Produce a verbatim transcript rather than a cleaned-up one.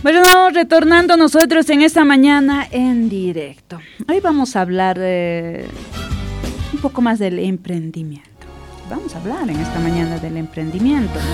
Bueno, retornando nosotros en esta mañana en directo. Hoy vamos a hablar eh, un poco más del emprendimiento. Vamos a hablar en esta mañana del emprendimiento.